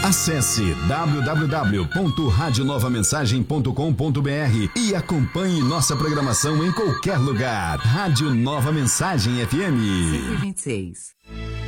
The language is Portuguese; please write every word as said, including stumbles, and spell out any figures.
Acesse w w w ponto rádio nova mensagem ponto com ponto b r e acompanhe nossa programação em qualquer lugar. Rádio Nova Mensagem F M. cinco e vinte e seis.